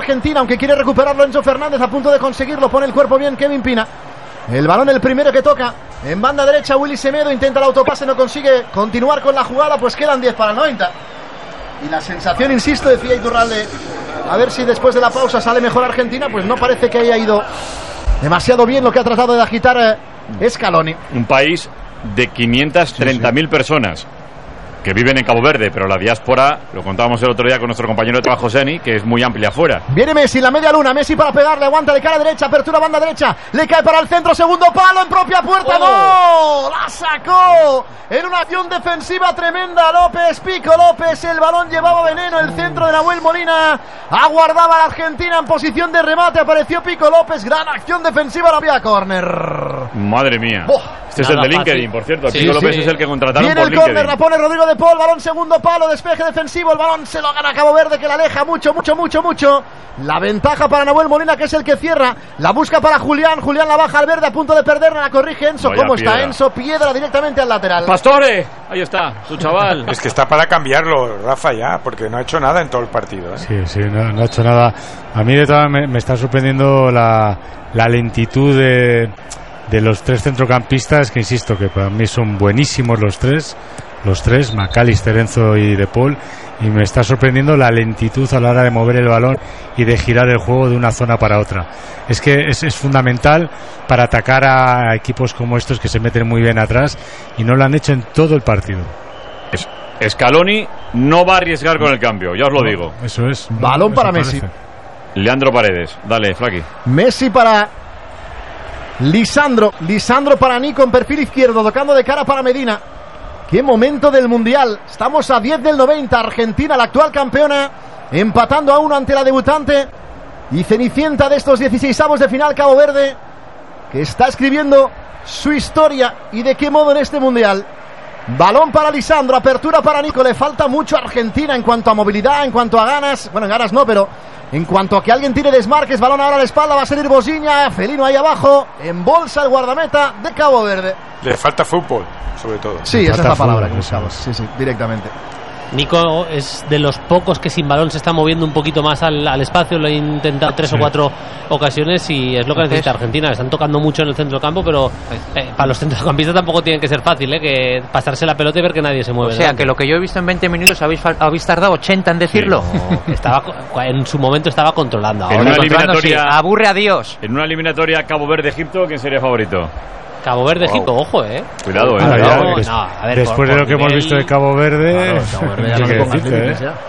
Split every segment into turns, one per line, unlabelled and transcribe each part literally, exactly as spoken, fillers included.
Argentina, aunque quiere recuperarlo Enzo Fernández, a punto de conseguirlo, pone el cuerpo bien Kevin Pina. El balón el primero que toca, en banda derecha Willy Semedo, intenta el autopase, no consigue continuar con la jugada, pues quedan diez para el noventa. Y la sensación, insisto, decía Iturralde, a ver si después de la pausa sale mejor Argentina, pues no parece que haya ido demasiado bien lo que ha tratado de agitar eh, Scaloni.
Un país de quinientas treinta mil sí, sí. personas que viven en Cabo Verde, pero la diáspora, lo contábamos el otro día con nuestro compañero de trabajo Seni, que es muy amplia afuera.
Viene Messi, la media luna, Messi para pegarle, aguanta de cara derecha, apertura banda derecha, le cae para el centro, segundo palo en propia puerta, ¡oh! ¡No! ¡La sacó! En una acción defensiva tremenda, López, Pico López, el balón llevaba veneno, el centro de Nahuel Molina, aguardaba a la Argentina en posición de remate, apareció Pico López, gran acción defensiva, la vía córner.
Madre mía. Oh, este es el de LinkedIn, fácil. Por cierto, sí, Pico sí. López es el que contrataron
Viene
por
el
LinkedIn.
Córner, la pone Rodrigo de Paul, balón segundo palo, despeje defensivo, el balón se lo gana Cabo Verde, que la aleja mucho, mucho, mucho, mucho. La ventaja para Nahuel Molina, que es el que cierra, la busca para Julián, Julián la baja al verde, a punto de perderla, la corrige Enzo. Vaya ¿Cómo piedra. Está Enzo? Piedra directamente al lateral.
Pastore, ahí está, su chaval.
Es que está para cambiarlo, Rafa, ya, porque no ha hecho nada en todo el partido, ¿eh?
Sí, sí, no, no ha hecho nada. A mí de todas me, me está sorprendiendo la, la lentitud de, de los tres centrocampistas, que insisto, que para mí son buenísimos los tres. Los tres, McAllister, Enzo y De Paul, y me está sorprendiendo la lentitud a la hora de mover el balón y de girar el juego de una zona para otra. Es que es, es fundamental para atacar a equipos como estos que se meten muy bien atrás, y no lo han hecho en todo el partido.
Es, Scaloni no va a arriesgar con el cambio, ya os lo no, digo.
Eso es.
Balón
eso
para
parece.
Messi.
Leandro Paredes, dale, Flaqui.
Messi para Lisandro, Lisandro para Nico en perfil izquierdo, tocando de cara para Medina. Qué momento del Mundial. Estamos a diez del noventa. Argentina, la actual campeona, empatando a uno ante la debutante y cenicienta de estos dieciseisavos de final, Cabo Verde, que está escribiendo su historia. ¿Y de qué modo en este Mundial? Balón para Lisandro, apertura para Nico. Le falta mucho a Argentina en cuanto a movilidad, en cuanto a ganas. Bueno, en ganas no, pero en cuanto a que alguien tire desmarques. Balón ahora a la espalda, va a salir Bosiña. Felino ahí abajo, embolsa el guardameta de Cabo Verde.
Le falta fútbol, sobre todo.
Sí, esa es la palabra que buscamos. Sí, sí, directamente.
Nico es de los pocos que sin balón se está moviendo un poquito más al, al espacio. Lo ha intentado tres sí. o cuatro ocasiones y es lo que necesita Argentina. Están tocando mucho en el centro del campo, pero eh, para los centrocampistas tampoco tienen que ser fácil, ¿eh? Que pasarse la pelota y ver que nadie se mueve.
O sea, delante. Que lo que yo he visto en veinte minutos habéis, habéis tardado ochenta en decirlo.
Sí, no, estaba, en su momento estaba controlando. Ahora
en una eliminatoria,
sí, aburre a Dios.
En una eliminatoria Cabo Verde-Egipto, ¿quién sería favorito?
Cabo Verde, wow. Egipto, ojo, eh.
Cuidado, eh.
Ah,
Cuidado.
Ya, des, no, a ver, después por, por de lo que nivel... hemos visto de Cabo Verde, claro, Cabo Verde ya no me pongas límites, ya.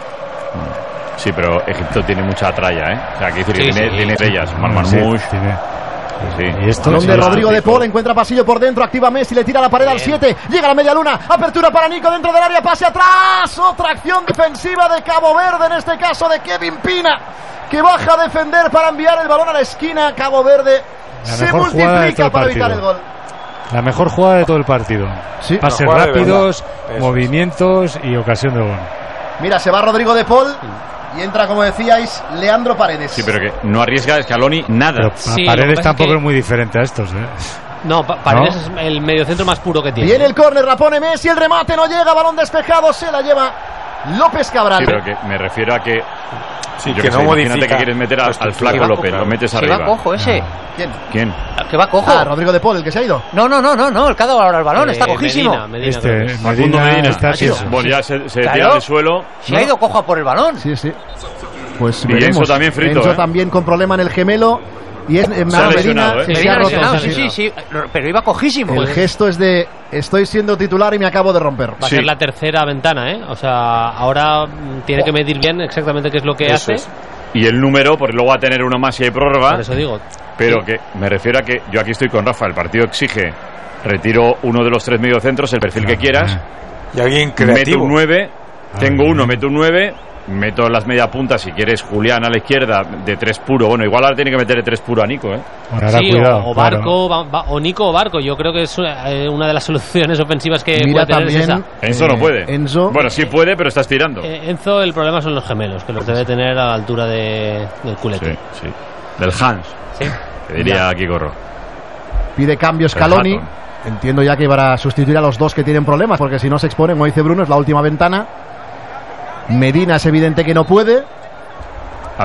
Sí, pero Egipto tiene mucha tralla, eh. O sea, que decir que
sí,
tiene,
sí.
tiene estrellas. Marmarmouche.
Sí, tiene.
Sí.
Y esto
donde sí, Rodrigo de Paul encuentra pasillo por dentro, activa Messi, le tira la pared Bien. Al siete, llega a la media luna, apertura para Nico dentro del área, pase atrás, otra acción defensiva de Cabo Verde, en este caso de Kevin Pina, que baja a defender para enviar el balón a la esquina. Cabo Verde
la
se multiplica para evitar el gol.
La mejor jugada de todo el partido.
Sí,
pases rápidos, movimientos y ocasión de gol.
Mira, se va Rodrigo de Paul y entra, como decíais, Leandro Paredes.
Sí, pero que no arriesga Scaloni nada.
Pero
sí,
Paredes tampoco es,
que...
es muy diferente a estos, ¿eh?
No, pa Paredes ¿No? es el mediocentro más puro que tiene.
Viene el córner, la pone Messi, el remate no llega, balón despejado, se la lleva López Cabral.
Sí, pero que me refiero a que...
Sí,
yo
que, que no sé,
imagínate que quieres meter a, al flaco López, lo metes arriba.
¿Que va cojo ese?
¿Quién?
¿Quién?
¿Que va cojo?
Ah, Rodrigo de Paul, el que se ha ido.
No, no, no, no, no el que ha dado ahora el balón,
eh,
está cojísimo.
Medina, Medina,
este,
Medina,
Medina,
Medina
está
sí, bueno, ya se, se claro. tira del suelo.
Se ha ido cojo a por el balón.
Sí, sí. Pues
y Enzo también frito,
Enzo
¿eh?
también con problema en el gemelo. Y es eh,
se ha lesionado,
Medina,
¿eh?
se,
se
se ha roto.
lesionado, sí, sí, sí, pero iba cojísimo.
El gesto es de estoy siendo titular y me acabo de romper.
Va a
sí.
ser la tercera ventana, ¿eh? O sea, ahora tiene que medir bien exactamente qué es lo que
Eso
hace.
Es. Y el número, porque luego va a tener una más y hay prórroga.
Por eso digo.
Pero
sí.
que me refiero a que yo aquí estoy con Rafa. El partido exige retiro uno de los tres mediocentros, el perfil que quieras.
Y alguien creativo.
Meto un nueve, tengo uno, meto un nueve. Meto las media puntas, si quieres, Julián a la izquierda, de tres puro. Bueno, igual ahora tiene que meter de tres puro a Nico, ¿eh?
Ahora
sí,
cuidado,
o, o Barco,
claro.
va, va, o Nico o Barco. Yo creo que es una, eh, una de las soluciones ofensivas que
Mira,
puede tener
también,
esa.
Enzo
eh,
no puede.
Enzo,
bueno, sí puede, pero estás tirando.
Eh, Enzo, el problema son los gemelos, que los debe tener a la altura de, del culete.
Sí, sí. Del Hans.
Sí.
Que diría aquí Corro.
Pide cambio Scaloni. Entiendo ya que para sustituir a los dos que tienen problemas, porque si no se exponen, como dice Bruno, es la última ventana. Medina es evidente que no puede.